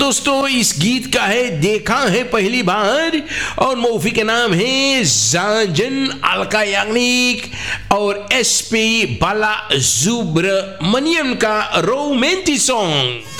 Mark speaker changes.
Speaker 1: दोस्तों इस गीत का है देखा है पहली बार और मूवी के नाम है जांजन अलका याग्निक और एसपी बाला सुब्रमण्यम का रोमांटिक सॉन्ग।